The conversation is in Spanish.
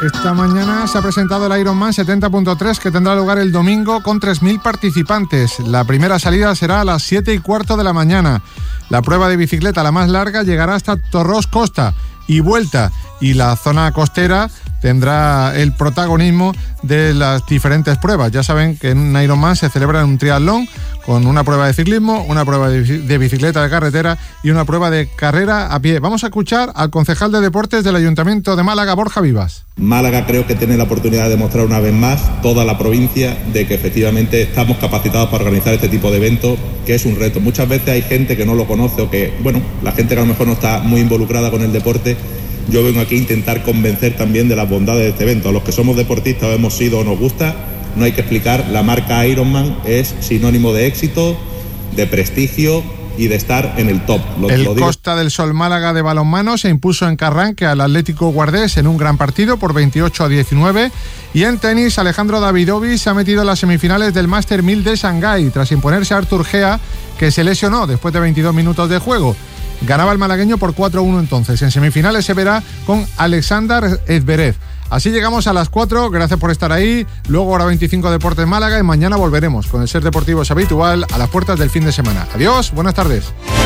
Esta mañana se ha presentado el Ironman 70.3 que tendrá lugar el domingo con 3.000 participantes. La primera salida será a las 7:15 de la mañana. La prueba de bicicleta, la más larga, llegará hasta Torros Costa y vuelta, y la zona costera tendrá el protagonismo de las diferentes pruebas. Ya saben que en un Ironman se celebra un triatlón con una prueba de ciclismo, una prueba de bicicleta de carretera y una prueba de carrera a pie. Vamos a escuchar al concejal de deportes del Ayuntamiento de Málaga, Borja Vivas. Málaga creo que tiene la oportunidad de demostrar una vez más, toda la provincia, de que efectivamente estamos capacitados para organizar este tipo de eventos, que es un reto. Muchas veces hay gente que no lo conoce o que, la gente que a lo mejor no está muy involucrada con el deporte. Yo vengo aquí a intentar convencer también de las bondades de este evento. A los que somos deportistas o hemos sido o nos gusta, no hay que explicar, la marca Ironman es sinónimo de éxito, de prestigio y de estar en el top. El Costa del Sol Málaga de balonmano se impuso en Carranque al Atlético Guardés en un gran partido por 28-19. Y en tenis, Alejandro Davidovich se ha metido en las semifinales del Master 1000 de Shanghái tras imponerse a Artur Gea, que se lesionó después de 22 minutos de juego. Ganaba el malagueño por 4-1 entonces. En semifinales se verá con Alexander Zverev. Así llegamos a las 4, gracias por estar ahí. Luego hora 25 Deportes Málaga y mañana volveremos con el Ser Deportivos habitual a las puertas del fin de semana. Adiós, buenas tardes.